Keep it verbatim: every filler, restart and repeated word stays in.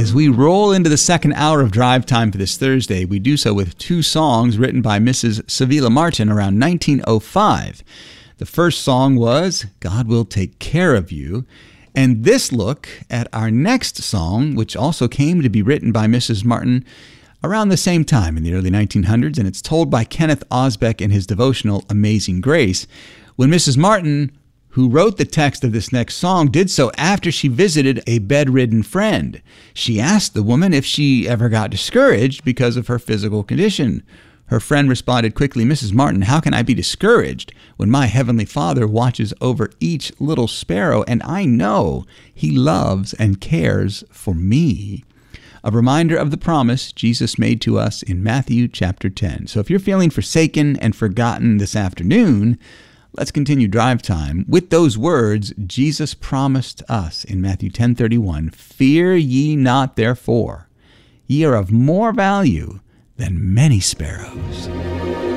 As we roll into the second hour of Drive Time for this Thursday, we do so with two songs written by Missus Sevilla Martin around nineteen oh five. The first song was God Will Take Care of You, and this look at our next song, which also came to be written by Missus Martin around the same time in the early nineteen hundreds, and it's told by Kenneth Osbeck in his devotional Amazing Grace, when Missus Martin, who wrote the text of this next song, did so after she visited a bedridden friend. She asked the woman if she ever got discouraged because of her physical condition. Her friend responded quickly, "Missus Martin, how can I be discouraged when my Heavenly Father watches over each little sparrow, and I know He loves and cares for me?" A reminder of the promise Jesus made to us in Matthew chapter ten. So if you're feeling forsaken and forgotten this afternoon, let's continue Drive Time with those words Jesus promised us in Matthew ten thirty-one, "Fear ye not therefore, ye are of more value than many sparrows."